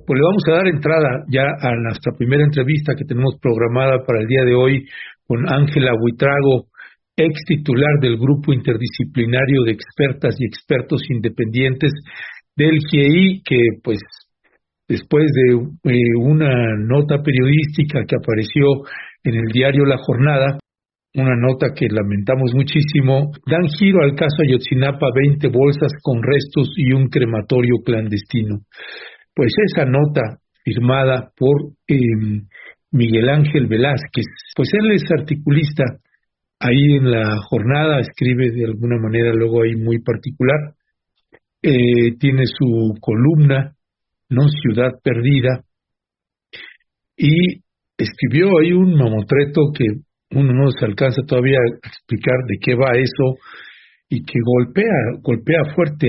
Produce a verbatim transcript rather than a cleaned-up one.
pues le vamos a dar entrada ya a nuestra primera entrevista que tenemos programada para el día de hoy con Ángela Buitrago, ex titular del Grupo Interdisciplinario de Expertas y Expertos Independientes del G I E I, que pues después de eh, una nota periodística que apareció en el diario La Jornada, una nota que lamentamos muchísimo, dan giro al caso Ayotzinapa, veinte bolsas con restos y un crematorio clandestino. Pues esa nota firmada por eh, Miguel Ángel Velázquez, pues él es articulista ahí en La Jornada, escribe de alguna manera luego ahí muy particular, eh, tiene su columna, ¿no? Ciudad Perdida, y escribió ahí un mamotreto que uno no se alcanza todavía a explicar de qué va eso y que golpea, golpea fuerte